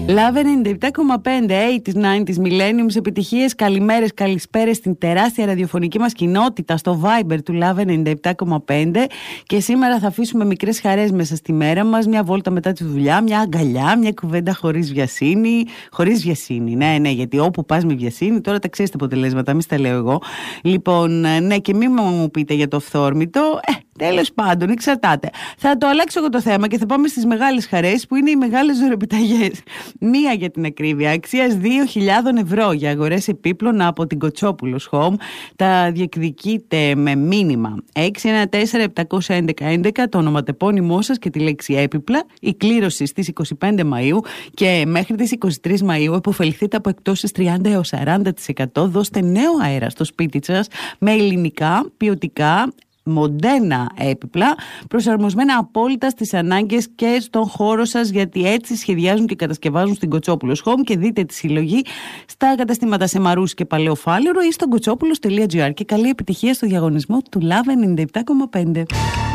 Love 97,5, 80s, 90s, millenniums, επιτυχίες, καλημέρες, καλησπέρες στην τεράστια ραδιοφωνική μας κοινότητα στο Viber του Love 97,5 και σήμερα θα αφήσουμε μικρές χαρές μέσα στη μέρα μας, μια βόλτα μετά τη δουλειά, μια αγκαλιά, μια κουβέντα χωρίς βιασύνη. Χωρίς βιασύνη, ναι, γιατί όπου πας με βιασύνη, τώρα τα ξέρεις τα αποτελέσματα, μη στα λέω εγώ. Λοιπόν, ναι, και μη μου πείτε για το αυθόρμητο. Τέλος πάντων, εξαρτάται. Θα το αλλάξω εγώ το θέμα και θα πάμε στις μεγάλες χαρές που είναι οι μεγάλες δωρεπιταγές. Μία για την ακρίβεια, αξίας 2.000 ευρώ για αγορές επίπλων από την Κοτσόπουλος Home. Τα διεκδικείτε με μήνυμα 614-711-11, το ονοματεπώνυμό σας και τη λέξη έπιπλα. Η κλήρωση στις 25 Μαΐου και μέχρι τις 23 Μαΐου επωφεληθείτε από εκτόσεις 30 έως 40%. Δώστε νέο αέρα στο σπίτι σας με ελληνικά, ποιοτικά, μοντέρνα έπιπλα, προσαρμοσμένα απόλυτα στις ανάγκες και στον χώρο σας, γιατί έτσι σχεδιάζουν και κατασκευάζουν στην Κοτσόπουλος Home. Και δείτε τη συλλογή στα καταστήματα Σεμαρούς και Παλαιοφάλαιρο ή στο κοτσόπουλος.gr. Και καλή επιτυχία στο διαγωνισμό του Love 97,5.